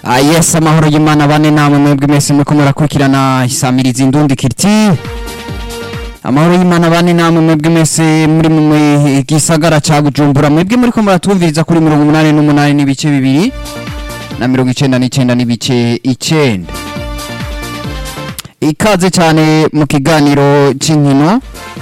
Yes, amahoro y'Imana bane namwe mwebwe mwese muriko murakurikirana isamirizi Indundi Culture. Amahoro y'Imana bane namwe mwebwe mwese muri mu gisagara ca Bujumbura, mwebwe muriko muratwumviriza kuri 88 n'ibice bibiri na 99 n'ibice 9. Ikaze cyane mu kiganiro c'inkino